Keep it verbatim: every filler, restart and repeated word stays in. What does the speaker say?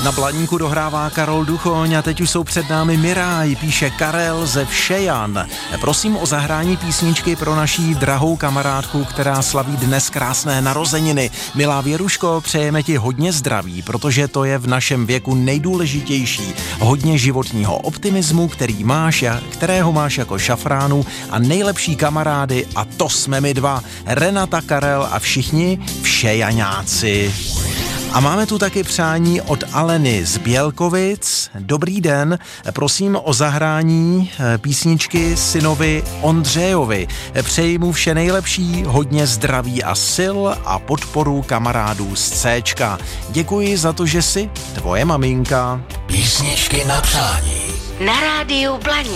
Na Blaníku dohrává Karol Duchoň a teď už jsou před námi Miraj, píše Karel ze Všejan. Prosím o zahrání písničky pro naší drahou kamarádku, která slaví dnes krásné narozeniny. Milá Věruško, přejeme ti hodně zdraví, protože to je v našem věku nejdůležitější. Hodně životního optimismu, který máš, kterého máš jako šafránu a nejlepší kamarády, a to jsme my dva, Renata, Karel a všichni Všejaňáci. A máme tu taky přání od Aleny z Bělkovic. Dobrý den, prosím o zahrání písničky synovi Ondřejovi. Přeji mu vše nejlepší, hodně zdraví a sil a podporu kamarádů z Céčka. Děkuji za to, že jsi tvoje maminka. Písničky na přání. Na rádiu Blaník.